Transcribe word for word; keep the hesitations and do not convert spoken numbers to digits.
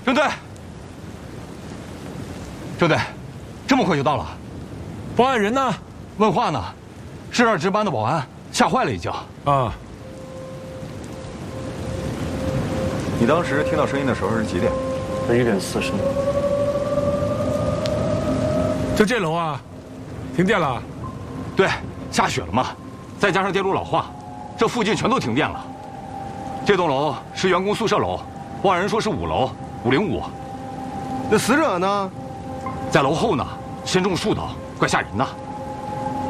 郑队，郑队，这么快就到了？ 报案人呢？ 问话呢，是这儿值班的保安，吓坏了已经。 啊。 你当时听到声音的时候是几点？ 十一点四十。 就这楼啊，停电了。 对，下雪了嘛，再加上电路老化，这附近全都停电了。这栋楼是员工宿舍楼，报案人说是五楼五零五。 那死者呢？ 在楼后呢，身中数刀，怪吓人的。